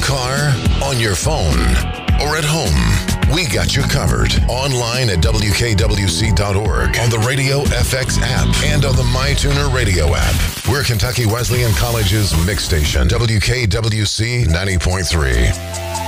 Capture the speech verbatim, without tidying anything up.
car, on your phone, or at home. We got you covered. Online at W K W C dot org, on the Radio F X app, and on the MyTuner Radio app. We're Kentucky Wesleyan College's mix station, W K W C ninety point three.